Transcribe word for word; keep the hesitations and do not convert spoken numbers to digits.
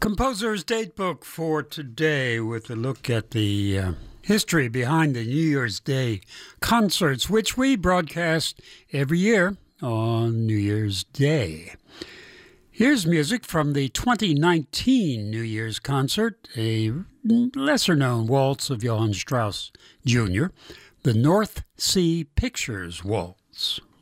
Composer's Datebook for today with a look at the uh, history behind the New Year's Day concerts, which we broadcast every year on New Year's Day. Here's music from the twenty nineteen New Year's concert, a lesser-known waltz of Johann Strauss Junior, the North Sea Pictures Waltz.